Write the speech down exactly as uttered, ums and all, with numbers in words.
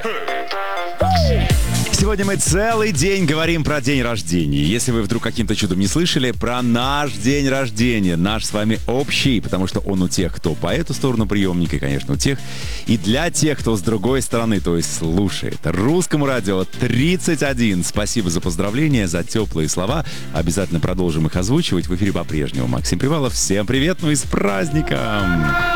Сегодня мы целый день говорим про день рождения. Если вы вдруг каким-то чудом не слышали, про наш день рождения. Наш с вами общий, потому что он у тех, кто по эту сторону приемника, и, конечно, у тех. И для тех, кто с другой стороны, то есть слушает. Русскому радио тридцать один. Спасибо за поздравления, за теплые слова. Обязательно продолжим их озвучивать. В эфире по-прежнему Максим Привалов. Всем привет, ну и с праздником!